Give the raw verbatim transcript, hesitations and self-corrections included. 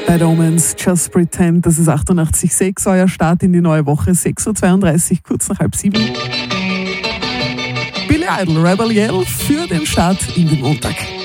Bad Omens, Just Pretend, das ist achtundachtzig Komma sechs, euer Start in die neue Woche, sechs Uhr zweiunddreißig, kurz nach halb sieben. Billy Idol, Rebel Yell für den Start in den Montag.